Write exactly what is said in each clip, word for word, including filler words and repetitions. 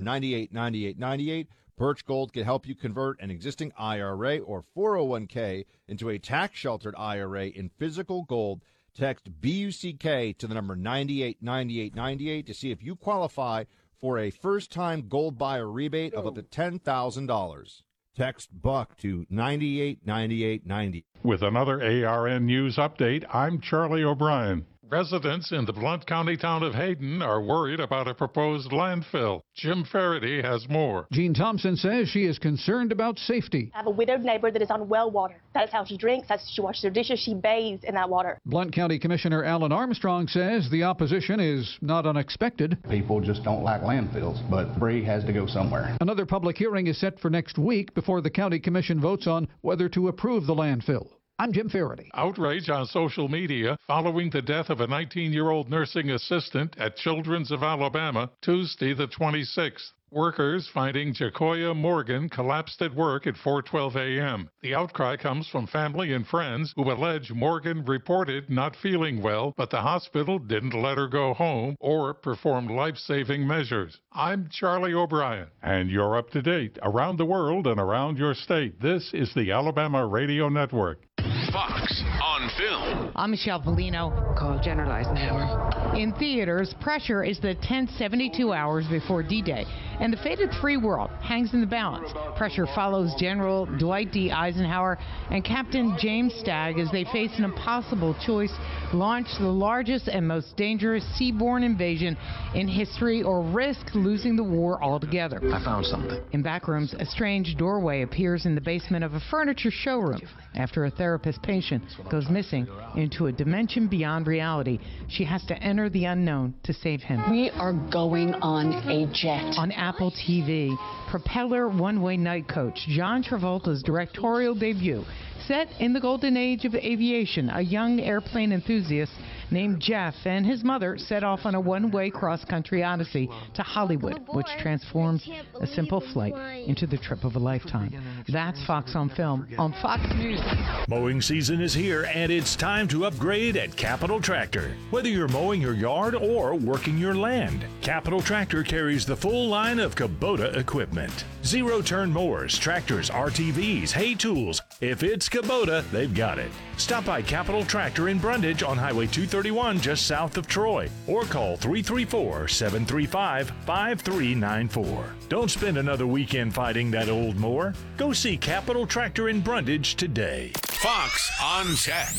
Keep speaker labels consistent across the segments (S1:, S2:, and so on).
S1: ninety-eight ninety-eight ninety-eight. Birch Gold can help you convert an existing I R A or four oh one k into a tax-sheltered I R A in physical gold. Text B U C K to the number ninety-eight ninety-eight ninety-eight to see if you qualify for a first-time gold buyer rebate of up to ten thousand dollars. Text BUCK to ninety-eight ninety-eight ninety.
S2: With another A R N News update, I'm Charlie O'Brien. Residents in the Blount County town of Hayden are worried about a proposed landfill. Jim Faraday has more.
S3: Jean Thompson says she is concerned about safety.
S4: I have a widowed neighbor that is on well water. That is how she drinks. That's how she washes her dishes. She bathes in that water.
S3: Blount County Commissioner Alan Armstrong says the opposition is not unexpected.
S5: People just don't like landfills, but debris has to go somewhere.
S3: Another public hearing is set for next week before the county commission votes on whether to approve the landfill. I'm Jim Faraday.
S2: Outrage on social media following the death of a nineteen-year-old nursing assistant at Children's of Alabama Tuesday the twenty-sixth. Workers finding Jacoya Morgan collapsed at work at four twelve a.m. The outcry comes from family and friends who allege Morgan reported not feeling well, but the hospital didn't let her go home or perform life-saving measures. I'm Charlie O'Brien, and you're up to date around the world and around your state. This is the Alabama Radio Network.
S6: Fox on Film.
S7: I'm Michelle Polino.
S8: Called General Eisenhower.
S7: In theaters, Pressure is the tense seventy-two hours before D-Day, and the fate of the free world hangs in the balance. Pressure follows General Dwight D. Eisenhower and Captain James Stagg as they face an impossible choice: launch the largest and most dangerous seaborne invasion in history or risk losing the war altogether.
S8: I found something.
S7: In Backrooms, a strange doorway appears in the basement of a furniture showroom after a therapist patient goes missing into a dimension beyond reality. She has to enter the unknown to save him.
S9: We are going on a jet.
S7: On Apple T V, Propeller One-Way Night Coach, John Travolta's directorial debut. Set in the golden age of aviation, a young airplane enthusiast named Jeff and his mother set off on a one-way cross-country odyssey to Hollywood, which transforms a simple flight into the trip of a lifetime. That's Fox on Film on Fox News.
S10: Mowing season is here, and it's time to upgrade at Capital Tractor. Whether you're mowing your yard or working your land, Capital Tractor carries the full line of Kubota equipment. Zero-turn mowers, tractors, R T Vs, hay tools. If it's Kubota, they've got it. Stop by Capital Tractor in Brundage on Highway two thirty-one just south of Troy, or call three three four, seven three five, five three nine four. Don't spend another weekend fighting that old mower. Go see Capital Tractor in Brundage today.
S6: Fox on Tech.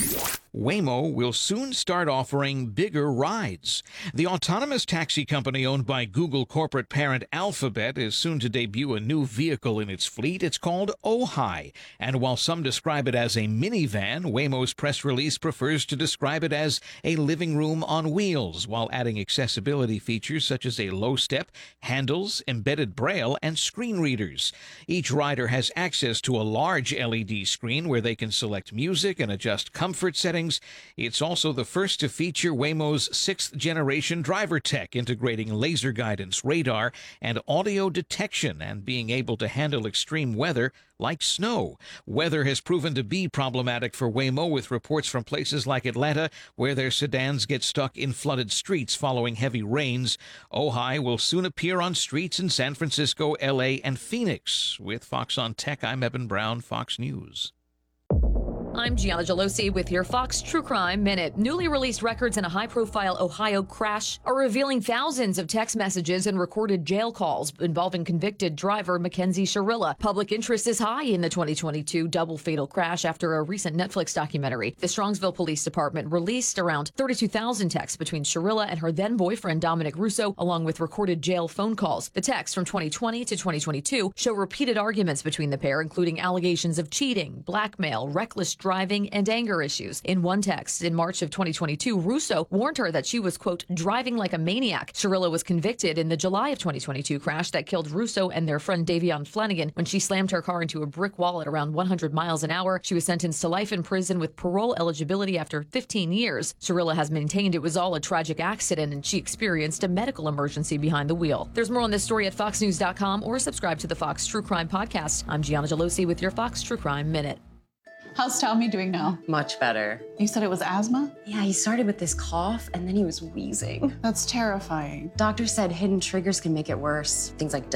S11: Waymo will soon start offering bigger rides. The autonomous taxi company owned by Google corporate parent Alphabet is soon to debut a new vehicle in its fleet. It's called Ojai. And while some describe it as a minivan, Waymo's press release prefers to describe it as a living room on wheels, while adding accessibility features such as a low step, handles, embedded braille, and screen readers. Each rider has access to a large L E D screen where they can select music and adjust comfort settings. It's also the first to feature Waymo's sixth-generation driver tech, integrating laser guidance, radar, and audio detection, and being able to handle extreme weather like snow. Weather has proven to be problematic for Waymo, with reports from places like Atlanta where their sedans get stuck in flooded streets following heavy rains. Ojai will soon appear on streets in San Francisco, L A, and Phoenix. With Fox on Tech, I'm Eben Brown, Fox News.
S12: I'm Gianna Gelosi with your Fox True Crime Minute. Newly released records in a high-profile Ohio crash are revealing thousands of text messages and recorded jail calls involving convicted driver Mackenzie Shirilla. Public interest is high in the twenty twenty-two double fatal crash after a recent Netflix documentary. The Strongsville Police Department released around thirty-two thousand texts between Shirilla and her then-boyfriend Dominic Russo, along with recorded jail phone calls. The texts from twenty twenty to twenty twenty-two show repeated arguments between the pair, including allegations of cheating, blackmail, reckless driving, and anger issues. In one text in March of twenty twenty-two, Russo warned her that she was, quote, driving like a maniac. Shirilla was convicted in the July of twenty twenty-two crash that killed Russo and their friend Davion Flanagan when she slammed her car into a brick wall at around one hundred miles an hour. She was sentenced to life in prison with parole eligibility after fifteen years. Shirilla has maintained it was all a tragic accident and she experienced a medical emergency behind the wheel. There's more on this story at fox news dot com or subscribe to the Fox True Crime Podcast. I'm Gianna Gelosi with your Fox True Crime Minute.
S13: How's Tommy doing now?
S8: Much better.
S13: You said it was asthma?
S8: Yeah, he started with this cough and then he was wheezing.
S13: That's terrifying.
S8: Doctor said hidden triggers can make it worse. Things like